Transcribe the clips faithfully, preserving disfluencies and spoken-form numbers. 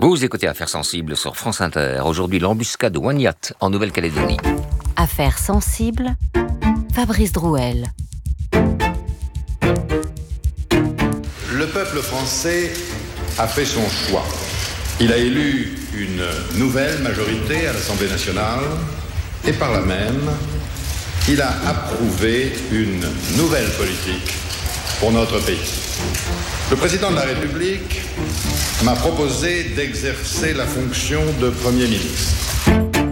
Vous écoutez Affaires sensibles sur France Inter. Aujourd'hui, l'embuscade de Waniat en Nouvelle-Calédonie. Affaires sensibles, Fabrice Drouel. Le peuple français a fait son choix. Il a élu une nouvelle majorité à l'Assemblée nationale et par là même, il a approuvé une nouvelle politique pour notre pays. Le président de la République m'a proposé d'exercer la fonction de Premier ministre.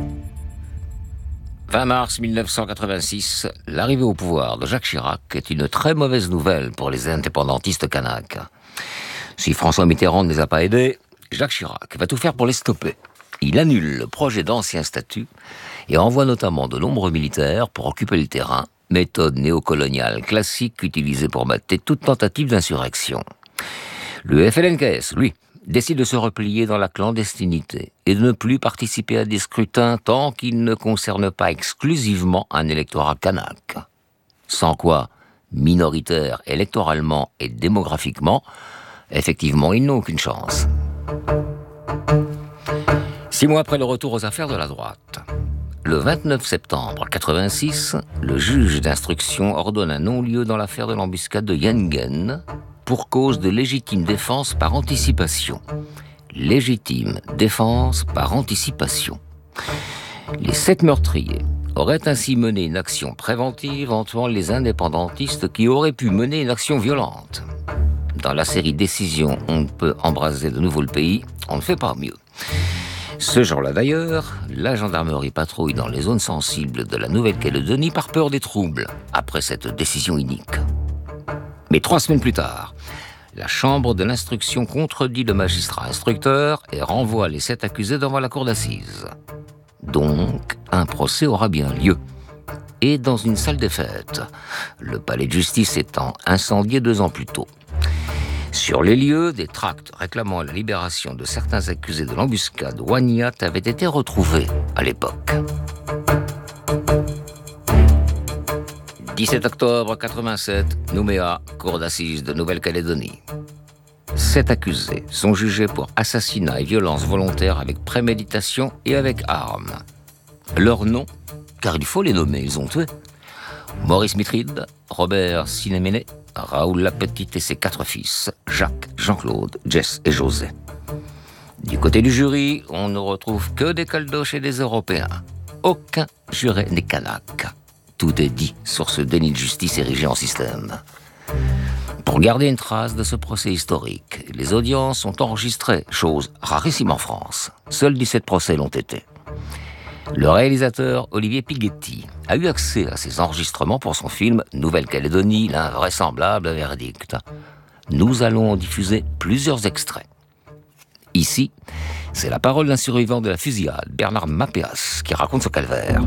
vingt mars mille neuf cent quatre-vingt-six, l'arrivée au pouvoir de Jacques Chirac est une très mauvaise nouvelle pour les indépendantistes kanaks. Si François Mitterrand ne les a pas aidés, Jacques Chirac va tout faire pour les stopper. Il annule le projet d'ancien statut et envoie notamment de nombreux militaires pour occuper le terrain, méthode néocoloniale classique utilisée pour mater toute tentative d'insurrection. Le F L N K S, lui, décide de se replier dans la clandestinité et de ne plus participer à des scrutins tant qu'ils ne concernent pas exclusivement un électorat kanak. Sans quoi, minoritaires électoralement et démographiquement, effectivement, ils n'ont aucune chance. Six mois après le retour aux affaires de la droite, le vingt-neuf septembre quatre-vingt-six, le juge d'instruction ordonne un non-lieu dans l'affaire de l'embuscade de Yengen pour cause de légitime défense par anticipation. Légitime défense par anticipation. Les sept meurtriers auraient ainsi mené une action préventive en tuant les indépendantistes qui auraient pu mener une action violente. Dans la série Décision, on peut embraser de nouveau le pays, on ne fait pas mieux. Ce jour-là d'ailleurs, la gendarmerie patrouille dans les zones sensibles de la Nouvelle-Calédonie par peur des troubles, après cette décision inique. Mais trois semaines plus tard, la chambre de l'instruction contredit le magistrat instructeur et renvoie les sept accusés devant la cour d'assises. Donc, un procès aura bien lieu. Et dans une salle des fêtes, le palais de justice étant incendié deux ans plus tôt. Sur les lieux, des tracts réclamant la libération de certains accusés de l'embuscade Waniat avaient été retrouvés à l'époque. dix-sept octobre quatre-vingt-sept, Nouméa, cour d'assises de Nouvelle-Calédonie. Sept accusés sont jugés pour assassinat et violence volontaire avec préméditation et avec armes. Leurs noms, car il faut les nommer, ils ont tué. Maurice Mitride, Robert Sinéméné, Raoul Lapetite et ses quatre fils, Jacques, Jean-Claude, Jess et José. Du côté du jury, on ne retrouve que des Caldoches et des Européens. Aucun juré n'est kanak. Tout est dit sur ce déni de justice érigé en système. Pour garder une trace de ce procès historique, les audiences sont enregistrées, chose rarissime en France. Seuls dix-sept procès l'ont été. Le réalisateur Olivier Pighetti a eu accès à ces enregistrements pour son film Nouvelle-Calédonie, l'invraisemblable verdict. Nous allons en diffuser plusieurs extraits. Ici, c'est la parole d'un survivant de la fusillade, Bernard Mapéas, qui raconte ce calvaire.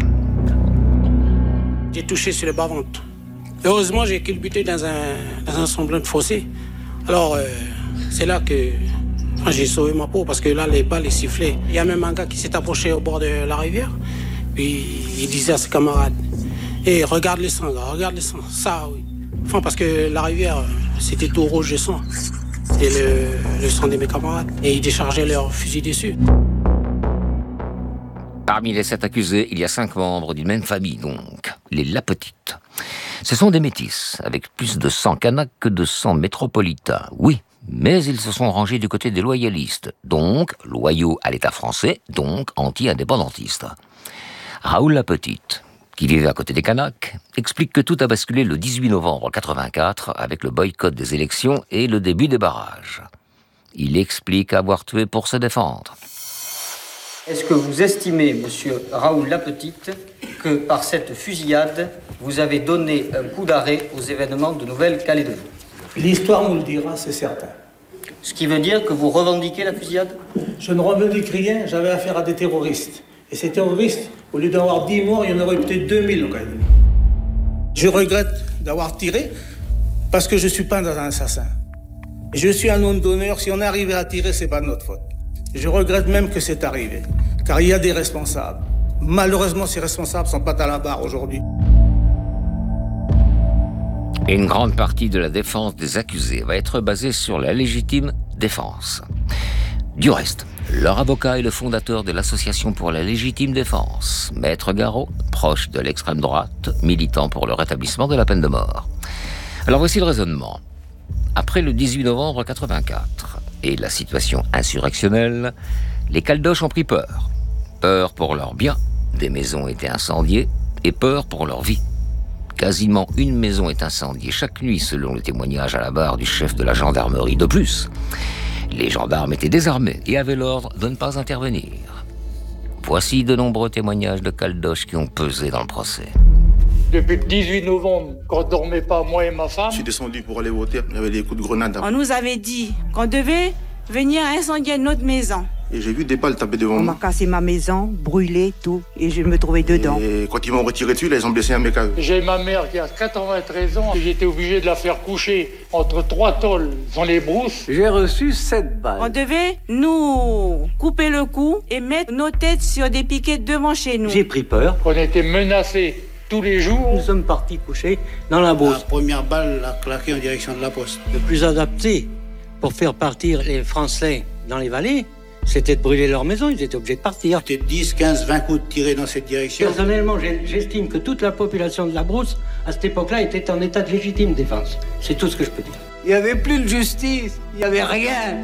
J'ai touché sur le bas-ventre. Heureusement, j'ai culbuté dans un, dans un semblant de fossé. Alors, euh, c'est là que enfin, j'ai sauvé ma peau, parce que là, les balles, les sifflaient. Il y a même un gars qui s'est approché au bord de la rivière, puis il disait à ses camarades, « Hé, hey, regarde le sang, gars, regarde le sang. » Ça, oui. Enfin, parce que la rivière, c'était tout rouge de sang. C'était le, le sang de mes camarades. Et ils déchargeaient leurs fusils dessus. Parmi les sept accusés, il y a cinq membres d'une même famille, donc, les Lapetites. Ce sont des métis, avec plus de sang kanak que de sang métropolitain, oui, mais ils se sont rangés du côté des loyalistes, donc loyaux à l'État français, donc anti-indépendantistes. Raoul Lapetite, qui vivait à côté des Kanaks, explique que tout a basculé le dix-huit novembre quatre-vingt-quatre avec le boycott des élections et le début des barrages. Il explique avoir tué pour se défendre. Est-ce que vous estimez, monsieur Raoul Lapetite, que par cette fusillade, vous avez donné un coup d'arrêt aux événements de Nouvelle-Calédonie? L'histoire nous le dira, c'est certain. Ce qui veut dire que vous revendiquez la fusillade? Je ne revendique rien, j'avais affaire à des terroristes. Et ces terroristes, au lieu d'avoir dix morts, il y en aurait peut-être deux mille en Calédonie. Je regrette d'avoir tiré, parce que je ne suis pas un assassin. Je suis un homme d'honneur, si on est arrivé à tirer, c'est pas de notre faute. Je regrette même que c'est arrivé, car il y a des responsables. Malheureusement, ces responsables ne sont pas à la barre aujourd'hui. Et une grande partie de la défense des accusés va être basée sur la légitime défense. Du reste, leur avocat est le fondateur de l'Association pour la légitime défense, Maître Garot, proche de l'extrême droite, militant pour le rétablissement de la peine de mort. Alors voici le raisonnement. Après le dix-huit novembre quatre-vingt-quatre et la situation insurrectionnelle, les Caldoches ont pris peur. Peur pour leurs biens, des maisons étaient incendiées, et peur pour leur vie. Quasiment une maison est incendiée chaque nuit, selon le témoignage à la barre du chef de la gendarmerie. De plus, les gendarmes étaient désarmés et avaient l'ordre de ne pas intervenir. Voici de nombreux témoignages de Caldoches qui ont pesé dans le procès. Depuis le dix-huit novembre, quand on ne dormait pas, moi et ma femme... Je suis descendu pour aller voter, il y avait des coups de grenade. On nous avait dit qu'on devait venir incendier notre maison. Et j'ai vu des balles taper devant moi. On moi. m'a cassé ma maison, brûlé, tout, et je me trouvais dedans. Et quand ils m'ont retiré dessus, là, ils ont blessé un mec à eux. J'ai ma mère qui a quatre-vingt-treize ans, et j'étais obligé de la faire coucher entre trois tôles dans les brousses. J'ai reçu sept balles. On devait nous couper le cou et mettre nos têtes sur des piquets devant chez nous. J'ai pris peur. On était menacés tous les jours. Nous sommes partis coucher dans la brousse. La première balle a claqué en direction de la poste. Le plus adapté pour faire partir les Français dans les vallées, c'était de brûler leur maison, ils étaient obligés de partir. C'était dix, quinze, vingt coups de tirés dans cette direction. Personnellement, j'estime que toute la population de la brousse, à cette époque-là, était en état de légitime défense. C'est tout ce que je peux dire. Il n'y avait plus de justice, il n'y avait rien.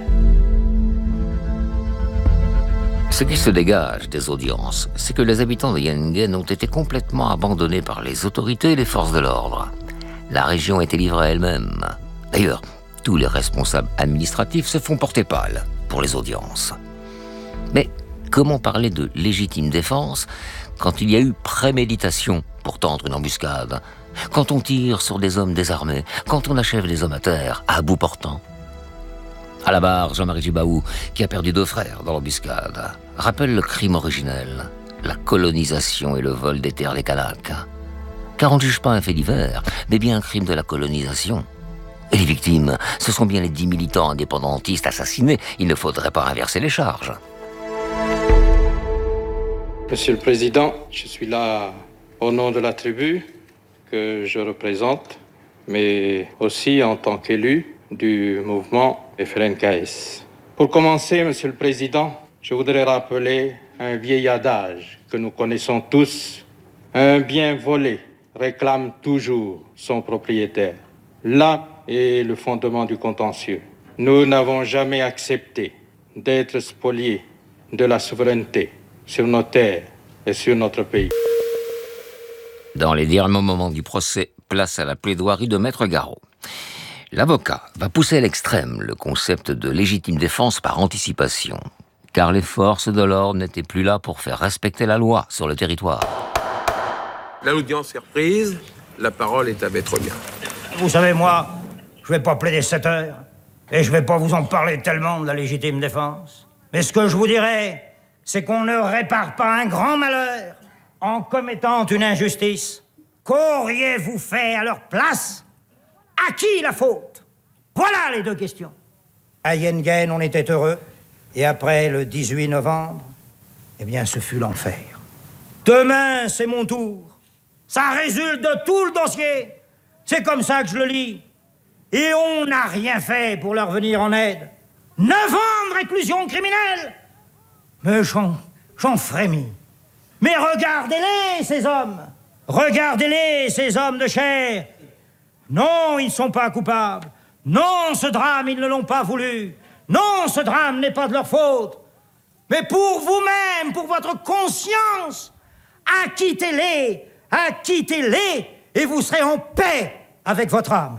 Ce qui se dégage des audiences, c'est que les habitants de Yengen ont été complètement abandonnés par les autorités et les forces de l'ordre. La région était livrée à elle-même. D'ailleurs, tous les responsables administratifs se font porter pâle pour les audiences. Mais comment parler de légitime défense quand il y a eu préméditation pour tendre une embuscade, quand on tire sur des hommes désarmés, quand on achève des hommes à terre, à bout portant? À la barre, Jean-Marie Gibaou, qui a perdu deux frères dans l'embuscade, rappelle le crime originel, la colonisation et le vol des terres des Kanaks. Car on ne juge pas un fait divers, mais bien un crime de la colonisation. Et les victimes, ce sont bien les dix militants indépendantistes assassinés. Il ne faudrait pas inverser les charges. Monsieur le Président, je suis là au nom de la tribu que je représente, mais aussi en tant qu'élu du mouvement F L N K S. Pour commencer, Monsieur le Président, je voudrais rappeler un vieil adage que nous connaissons tous. Un bien volé réclame toujours son propriétaire. Là est le fondement du contentieux. Nous n'avons jamais accepté d'être spoliés de la souveraineté sur nos terres et sur notre pays. Dans les derniers moments du procès, place à la plaidoirie de Maître Garot. L'avocat va pousser à l'extrême le concept de légitime défense par anticipation, car les forces de l'ordre n'étaient plus là pour faire respecter la loi sur le territoire. L'audience est reprise, la parole est à Maître Bien. Vous savez, moi, je vais pas plaider sept heures, et je vais pas vous en parler tellement de la légitime défense. Mais ce que je vous dirais, c'est qu'on ne répare pas un grand malheur en commettant une injustice. Qu'auriez-vous fait à leur place? À qui la faute? Voilà les deux questions. À Yengen, on était heureux, et après le dix-huit novembre, eh bien, ce fut l'enfer. Demain, c'est mon tour. Ça résulte de tout le dossier. C'est comme ça que je le lis. Et on n'a rien fait pour leur venir en aide. Neuf ans de réclusion criminelle. Mais j'en, j'en frémis. Mais regardez-les, ces hommes. Regardez-les, ces hommes de chair. Non, ils ne sont pas coupables. Non, ce drame, ils ne l'ont pas voulu. Non, ce drame n'est pas de leur faute. Mais pour vous-même, pour votre conscience, acquittez-les, acquittez-les, et vous serez en paix avec votre âme.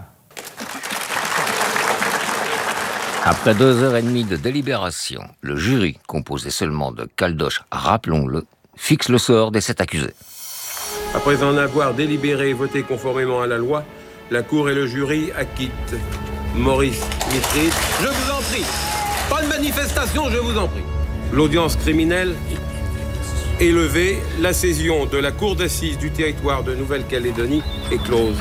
Après deux heures et demie de délibération, le jury, composé seulement de Caldoches, rappelons-le, fixe le sort des sept accusés. Après en avoir délibéré et voté conformément à la loi, la Cour et le jury acquittent Maurice Mitry. Je vous en prie, pas de manifestation, je vous en prie. L'audience criminelle est levée. La session de la Cour d'assises du territoire de Nouvelle-Calédonie est close.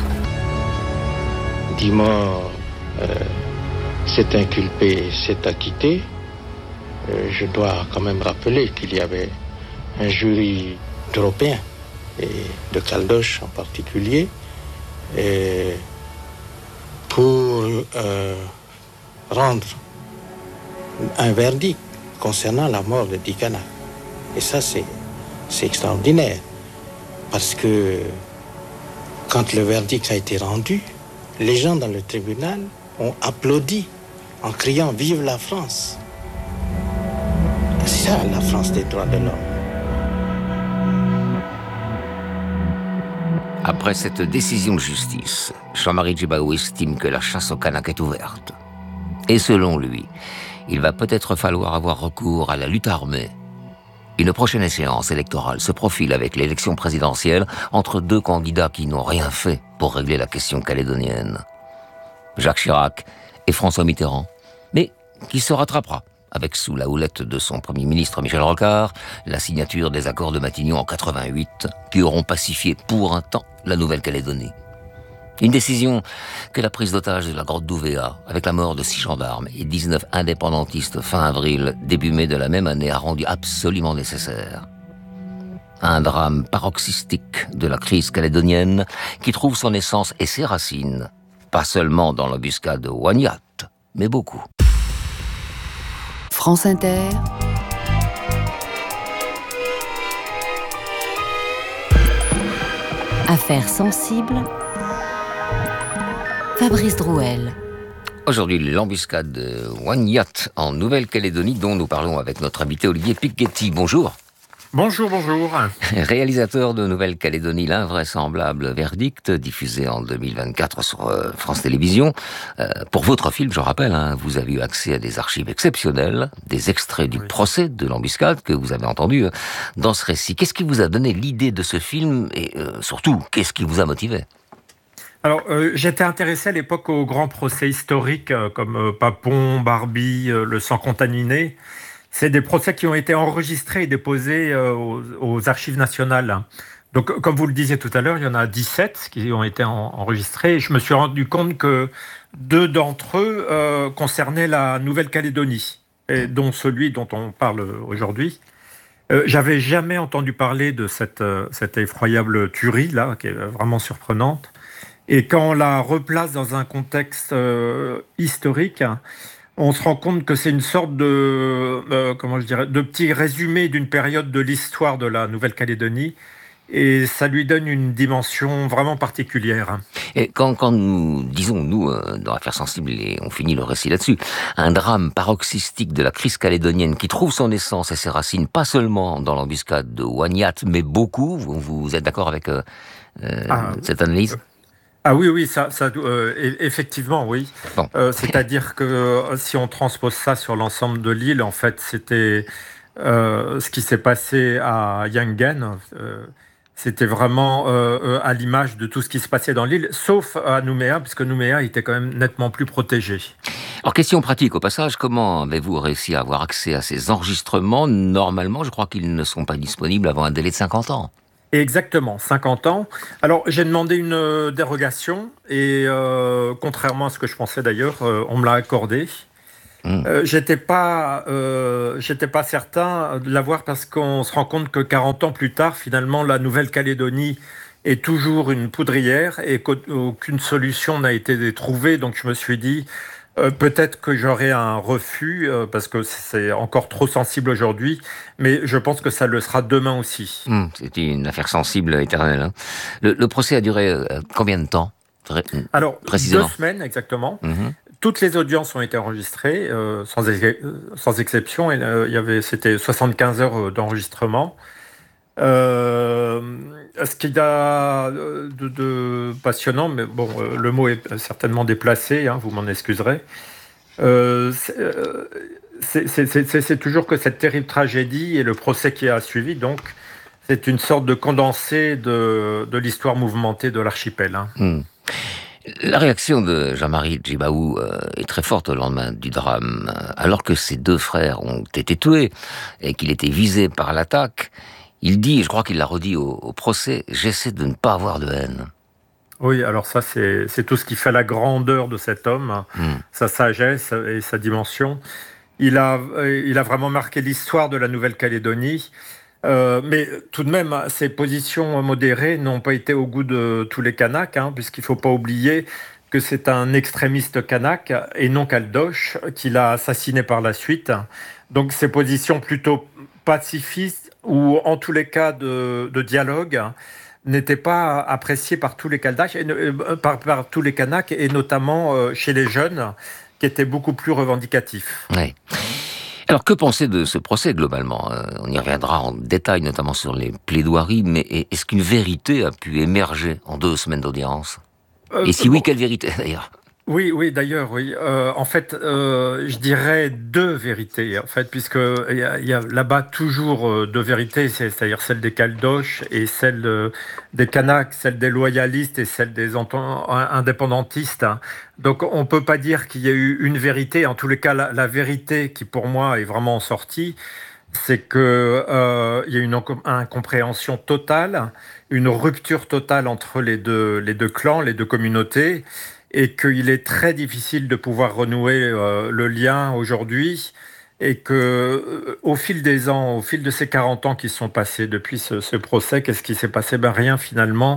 Dimor euh, s'est inculpé, s'est acquitté. Euh, je dois quand même rappeler qu'il y avait un jury d'Européens et de Caldoches en particulier, et pour euh, rendre un verdict concernant la mort de dix Kanaks. Et ça, c'est, c'est extraordinaire. Parce que quand le verdict a été rendu, les gens dans le tribunal ont applaudi en criant « Vive la France !» C'est ça, la France des droits de l'homme. Après cette décision de justice, Jean-Marie Djibaou estime que la chasse aux Kanaks est ouverte. Et selon lui, il va peut-être falloir avoir recours à la lutte armée. Une prochaine échéance électorale se profile avec l'élection présidentielle entre deux candidats qui n'ont rien fait pour régler la question calédonienne. Jacques Chirac et François Mitterrand, mais qui se rattrapera avec, sous la houlette de son Premier ministre Michel Rocard, la signature des accords de Matignon en quatre-vingt-huit, qui auront pacifié pour un temps la Nouvelle-Calédonie. Une décision que la prise d'otage de la grotte d'Ouvéa, avec la mort de six gendarmes et dix-neuf indépendantistes fin avril, début mai de la même année, a rendu absolument nécessaire. Un drame paroxystique de la crise calédonienne qui trouve son essence et ses racines, pas seulement dans l'embuscade de Wanyat, mais beaucoup. France Inter. Affaires sensibles. Fabrice Drouel. Aujourd'hui, l'embuscade de Wanyat en Nouvelle-Calédonie, dont nous parlons avec notre invité Olivier Piketty. Bonjour. Bonjour, bonjour. Réalisateur de Nouvelle-Calédonie, l'invraisemblable verdict, diffusé en deux mille vingt-quatre sur euh, France Télévisions. Euh, pour votre film, je rappelle, hein, vous avez eu accès à des archives exceptionnelles, des extraits du oui. procès de l'embuscade que vous avez entendu euh, dans ce récit. Qu'est-ce qui vous a donné l'idée de ce film et euh, surtout, qu'est-ce qui vous a motivé ? Alors, euh, j'étais intéressé à l'époque aux grands procès historiques euh, comme euh, Papon, Barbie, euh, le sang contaminé. C'est des procès qui ont été enregistrés et déposés euh, aux, aux archives nationales. Donc, comme vous le disiez tout à l'heure, il y en a dix-sept qui ont été en, enregistrés. Et je me suis rendu compte que deux d'entre eux euh, concernaient la Nouvelle-Calédonie, et dont celui dont on parle aujourd'hui. Euh, j'avais jamais entendu parler de cette, euh, cette effroyable tuerie, là, qui est vraiment surprenante. Et quand on la replace dans un contexte euh, historique, on se rend compte que c'est une sorte de, euh, comment je dirais, de petit résumé d'une période de l'histoire de la Nouvelle-Calédonie, et ça lui donne une dimension vraiment particulière. Et quand, quand nous disons, nous, euh, dans Affaires sensibles, et on finit le récit là-dessus, un drame paroxystique de la crise calédonienne qui trouve son essence et ses racines, pas seulement dans l'embuscade de Wanyat, mais beaucoup, vous, vous êtes d'accord avec euh, euh, ah, cette analyse ? Ah oui, oui, ça, ça euh, effectivement, oui. Bon. Euh, c'est-à-dire que euh, si on transpose ça sur l'ensemble de l'île, en fait, c'était euh, ce qui s'est passé à Yangen. Euh, c'était vraiment euh, à l'image de tout ce qui se passait dans l'île, sauf à Nouméa, puisque Nouméa était quand même nettement plus protégé. Alors, question pratique au passage, comment avez-vous réussi à avoir accès à ces enregistrements ? Normalement, je crois qu'ils ne sont pas disponibles avant un délai de cinquante ans. Exactement, cinquante ans. Alors, j'ai demandé une euh, dérogation et euh, contrairement à ce que je pensais d'ailleurs, euh, on me l'a accordé. Mmh. Euh, j'étais pas, euh, j'étais pas certain de l'avoir parce qu'on se rend compte que quarante ans plus tard, finalement, la Nouvelle-Calédonie est toujours une poudrière et qu'aucune solution n'a été trouvée. Donc, je me suis dit, Euh, peut-être que j'aurai un refus, euh, parce que c'est encore trop sensible aujourd'hui, mais je pense que ça le sera demain aussi. Mmh, c'est une affaire sensible, éternelle. Hein. Le, le procès a duré euh, combien de temps ? Très, Alors, précisément. deux semaines exactement. Mmh. Toutes les audiences ont été enregistrées, euh, sans, ex- sans exception. Et, euh, il y avait, c'était soixante-quinze heures d'enregistrement. Euh, ce qu'il y a de, de passionnant, mais bon, euh, le mot est certainement déplacé, hein, vous m'en excuserez. Euh, c'est, euh, c'est, c'est, c'est, c'est toujours que cette terrible tragédie et le procès qui a suivi, donc, c'est une sorte de condensé de, de l'histoire mouvementée de l'archipel. Hein. Mmh. La réaction de Jean-Marie Djibaou euh, est très forte au lendemain du drame. Alors que ses deux frères ont été tués et qu'il était visé par l'attaque, il dit, je crois qu'il l'a redit au, au procès, « J'essaie de ne pas avoir de haine ». Oui, alors ça, c'est, c'est tout ce qui fait la grandeur de cet homme, mmh. sa sagesse et sa dimension. Il a, il a vraiment marqué l'histoire de la Nouvelle-Calédonie, euh, mais tout de même, ses positions modérées n'ont pas été au goût de tous les Kanaks, hein, puisqu'il ne faut pas oublier que c'est un extrémiste kanak et non caldoche qui l'a assassiné par la suite. Donc ces positions plutôt pacifistes ou en tous les cas de, de dialogue n'étaient pas appréciées par tous les caldaches, et, euh, par, par tous les kanaks et notamment euh, chez les jeunes qui étaient beaucoup plus revendicatifs. Oui. Alors, que penser de ce procès, globalement ? euh, On y reviendra en détail, notamment sur les plaidoiries, mais est-ce qu'une vérité a pu émerger en deux semaines d'audience ? euh, Et si oui, bon, quelle vérité, d'ailleurs ? Oui, oui, d'ailleurs, oui. Euh, en fait, euh, je dirais deux vérités, en fait, puisque il y a, y a là-bas toujours deux vérités, c'est-à-dire celle des caldoches et celle de, des kanaks, celle des loyalistes et celle des indépendantistes. Donc, on peut pas dire qu'il y a eu une vérité. En tous les cas, la, la vérité qui, pour moi, est vraiment sortie, c'est que euh, il y a une incompréhension totale, une rupture totale entre les deux, les deux clans, les deux communautés, et qu'il est très difficile de pouvoir renouer euh, le lien aujourd'hui, et que euh, au fil des ans, au fil de ces quarante ans qui sont passés depuis ce, ce procès, qu'est-ce qui s'est passé ? Ben rien finalement.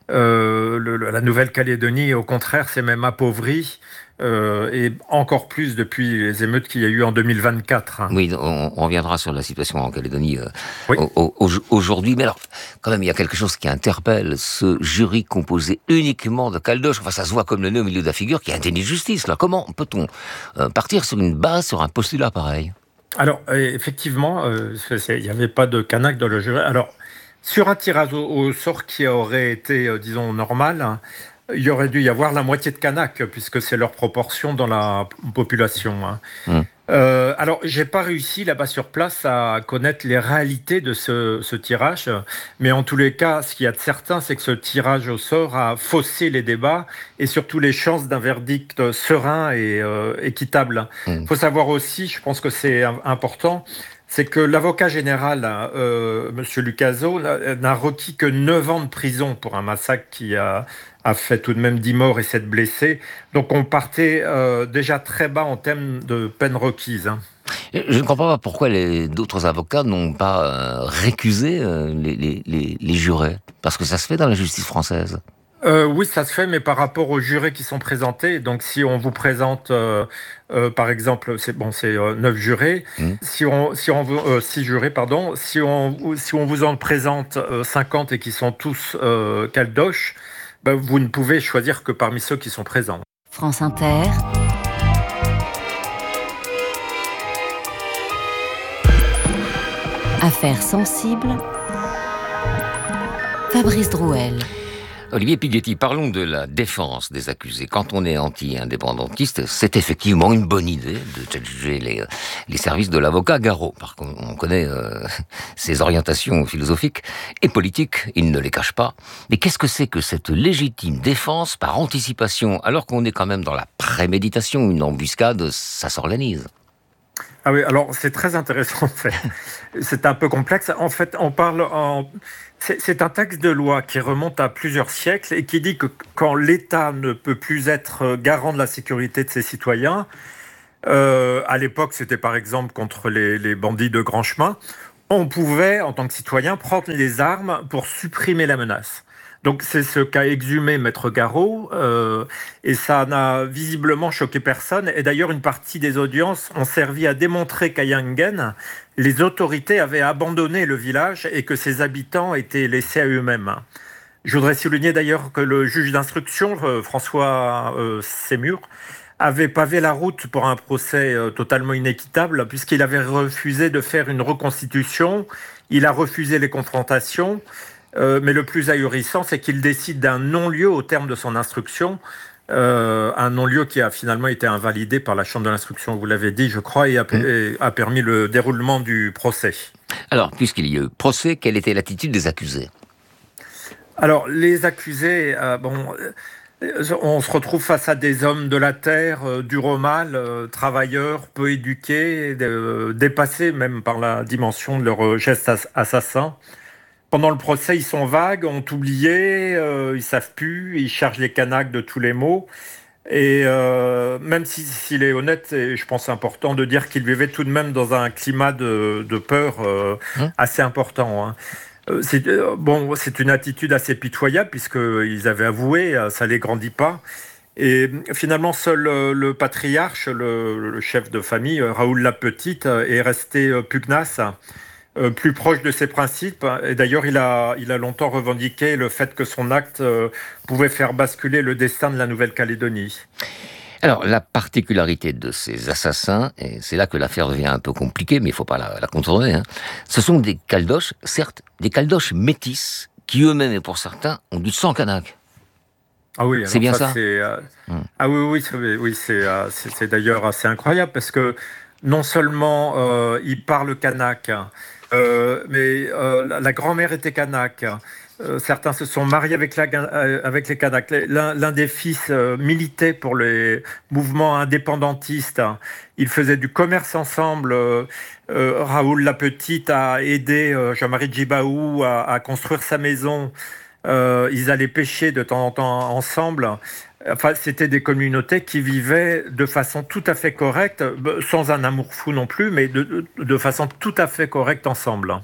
Euh, le, la Nouvelle-Calédonie, au contraire, s'est même appauvrie, euh, et encore plus depuis les émeutes qu'il y a eu en deux mille vingt-quatre. Oui, on, on reviendra sur la situation en Calédonie euh, oui. au, au, aujourd'hui. Mais alors, quand même, il y a quelque chose qui interpelle ce jury composé uniquement de caldoches. Enfin, ça se voit comme le nez au milieu de la figure, qui est un déni de justice. Là, comment peut-on euh, partir sur une base, sur un postulat pareil ? Alors, effectivement, euh, il n'y avait pas de kanak dans le jury. Alors, sur un tirage au, au sort qui aurait été, euh, disons, normal, hein, il y aurait dû y avoir la moitié de kanaks, puisque c'est leur proportion dans la population. Hein. Mmh. Euh, alors, j'ai pas réussi là-bas sur place à connaître les réalités de ce, ce tirage, mais en tous les cas, ce qu'il y a de certain, c'est que ce tirage au sort a faussé les débats et surtout les chances d'un verdict serein et euh, équitable. Il mmh. faut savoir aussi, je pense que c'est important, c'est que l'avocat général, euh, M. Lucaso, n'a requis que neuf ans de prison pour un massacre qui a, a fait tout de même dix morts et sept blessés. Donc on partait euh, déjà très bas en termes de peine requise. Hein. Je ne comprends pas pourquoi les, d'autres avocats n'ont pas euh, récusé euh, les, les, les, les jurés. Parce que ça se fait dans la justice française. Euh, oui, ça se fait, mais par rapport aux jurés qui sont présentés, donc si on vous présente, euh, euh, par exemple, c'est bon, c'est euh, neuf jurés, mmh. si on, si on, euh, six jurés, pardon, si on, si on vous en présente euh, cinquante et qui sont tous euh, caldoches, ben, vous ne pouvez choisir que parmi ceux qui sont présents. France Inter. Affaires sensibles. Fabrice Drouel. Olivier Pighetti, parlons de la défense des accusés. Quand on est anti-indépendantiste, c'est effectivement une bonne idée de juger les, les services de l'avocat Garot. Parce qu'on connaît euh, ses orientations philosophiques et politiques, il ne les cache pas. Mais qu'est-ce que c'est que cette légitime défense par anticipation, alors qu'on est quand même dans la préméditation, une embuscade, ça s'organise? Ah oui, alors c'est très intéressant. C'est un peu complexe. En fait, on parle en... C'est, c'est un texte de loi qui remonte à plusieurs siècles et qui dit que quand l'État ne peut plus être garant de la sécurité de ses citoyens, euh, à l'époque c'était par exemple contre les, les bandits de grand chemin, on pouvait en tant que citoyen prendre les armes pour supprimer la menace. Donc c'est ce qu'a exhumé Maître Garot, euh, et ça n'a visiblement choqué personne. Et d'ailleurs, une partie des audiences ont servi à démontrer qu'à Yanghen, les autorités avaient abandonné le village et que ses habitants étaient laissés à eux-mêmes. Je voudrais souligner d'ailleurs que le juge d'instruction, euh, François euh, Sémur, avait pavé la route pour un procès euh, totalement inéquitable, puisqu'il avait refusé de faire une reconstitution, il a refusé les confrontations. Euh, mais le plus ahurissant, c'est qu'il décide d'un non-lieu au terme de son instruction, euh, un non-lieu qui a finalement été invalidé par la Chambre de l'instruction, vous l'avez dit, je crois, et a, mmh. et a permis le déroulement du procès. Alors, puisqu'il y a eu procès, quelle était l'attitude des accusés ? Alors, les accusés, euh, bon, euh, on se retrouve face à des hommes de la terre, euh, durs au mal, euh, travailleurs, peu éduqués, euh, dépassés même par la dimension de leurs gestes ass- assassins. Pendant le procès, ils sont vagues, ont oublié, euh, ils savent plus, ils chargent les Kanaks de tous les maux. Et euh, même si, s'il est honnête, et je pense important de dire qu'il vivait tout de même dans un climat de, de peur euh, mmh. assez important. Hein. C'est, euh, bon, c'est une attitude assez pitoyable puisqu'ils avaient avoué, ça les grandit pas. Et finalement, seul le patriarche, le, le chef de famille, Raoul Lapetite, est resté pugnace, plus proche de ses principes. Et d'ailleurs, il a, il a longtemps revendiqué le fait que son acte pouvait faire basculer le destin de la Nouvelle-Calédonie. Alors, la particularité de ces assassins, et c'est là que l'affaire devient un peu compliquée, mais il ne faut pas la, la contourner, hein, ce sont des caldoches, certes, des caldoches métis, qui eux-mêmes, et pour certains, ont du sang kanak. Ah oui, c'est bien ça, ça c'est, euh... hum. Ah oui, oui, c'est, oui c'est, euh, c'est, c'est d'ailleurs assez incroyable, parce que non seulement euh, ils parlent kanak, euh, mais euh, la, la grand-mère était kanak. Euh, certains se sont mariés avec, la, euh, avec les Kanaks. L'un, l'un des fils euh, militait pour les mouvements indépendantistes. Ils faisaient du commerce ensemble. Euh, euh, Raoul Lapetite a aidé euh, Jean-Marie Djibaou à, à construire sa maison. Euh, ils allaient pêcher de temps en temps ensemble. Enfin, c'était des communautés qui vivaient de façon tout à fait correcte, sans un amour fou non plus, mais de, de, de façon tout à fait correcte ensemble.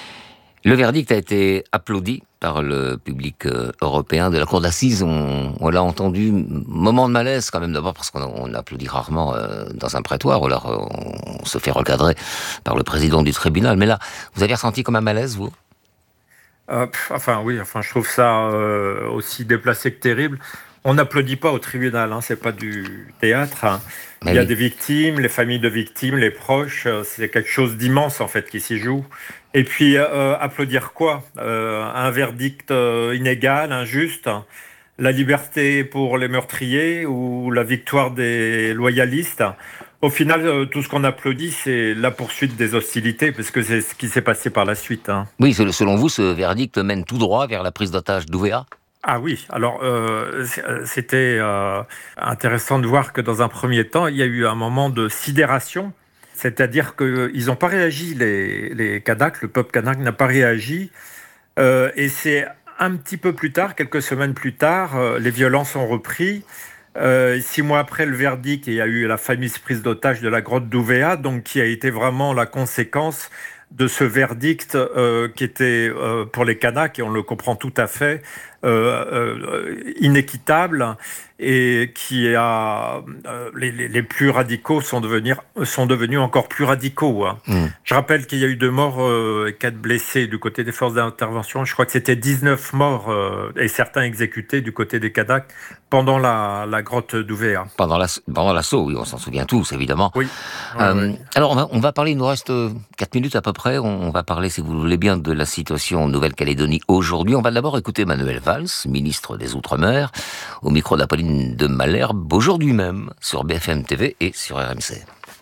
Le verdict a été applaudi par le public euh, européen de la cour d'assises. On, on l'a entendu, moment de malaise quand même, d'abord parce qu'on on applaudit rarement euh, dans un prétoire, ou alors euh, on se fait recadrer par le président du tribunal. Mais là, vous avez ressenti comme un malaise, vous ? euh, pff, Enfin oui, enfin je trouve ça euh, aussi déplacé que terrible. On n'applaudit pas au tribunal, hein, c'est pas du théâtre. Hein. Il y a oui. des victimes, les familles de victimes, les proches, euh, c'est quelque chose d'immense en fait qui s'y joue. Et puis euh, applaudir quoi euh, Un verdict euh, inégal, injuste, la liberté pour les meurtriers ou la victoire des loyalistes. Au final, euh, tout ce qu'on applaudit, c'est la poursuite des hostilités, parce que c'est ce qui s'est passé par la suite. Hein. Oui, selon vous, ce verdict mène tout droit vers la prise d'otage d'Ouvéa ? Ah oui, alors euh, c'était euh, intéressant de voir que dans un premier temps, il y a eu un moment de sidération, c'est-à-dire qu'ils n'ont pas réagi, les, les Kanaks, le peuple kanak n'a pas réagi, euh, et c'est un petit peu plus tard, quelques semaines plus tard, euh, les violences ont repris. Euh, six mois après le verdict, il y a eu la fameuse prise d'otage de la grotte d'Ouvéa, donc qui a été vraiment la conséquence de ce verdict euh, qui était euh, pour les Kanaks, et on le comprend tout à fait, euh, euh, inéquitable, et qui a euh, les, les, les plus radicaux sont devenus sont devenus encore plus radicaux. Hein. Mmh. Je rappelle qu'il y a eu deux morts euh, et quatre blessés du côté des forces d'intervention. Je crois que c'était dix-neuf morts euh, et certains exécutés du côté des Kanaks pendant la, la grotte d'Ouvéa. Pendant, la, pendant l'assaut, oui, on s'en souvient tous, évidemment. Oui. Euh, ouais, ouais. Alors, on va, on va parler, il nous reste quatre minutes à peu près, on va parler, si vous le voulez bien, de la situation en Nouvelle-Calédonie aujourd'hui. On va d'abord écouter Manuel Valls, ministre des Outre-mer, au micro d'Apolline de Malherbe, aujourd'hui même, sur B F M T V et sur R M C.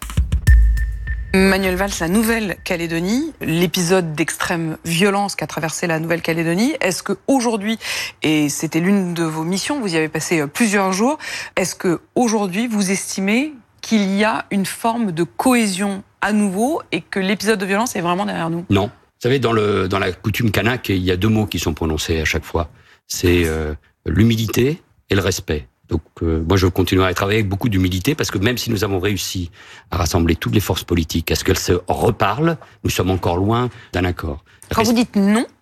Manuel Valls, la Nouvelle-Calédonie, l'épisode d'extrême violence qu'a traversé la Nouvelle-Calédonie, est-ce qu'aujourd'hui, et c'était l'une de vos missions, vous y avez passé plusieurs jours, est-ce qu'aujourd'hui vous estimez qu'il y a une forme de cohésion à nouveau et que l'épisode de violence est vraiment derrière nous ? Non. Vous savez, dans, le, dans la coutume kanak, il y a deux mots qui sont prononcés à chaque fois. C'est euh, l'humilité et le respect. Donc euh, moi je continuerai à travailler avec beaucoup d'humilité parce que même si nous avons réussi à rassembler toutes les forces politiques, à ce qu'elles se reparlent, nous sommes encore loin d'un accord. Quand vous dites non,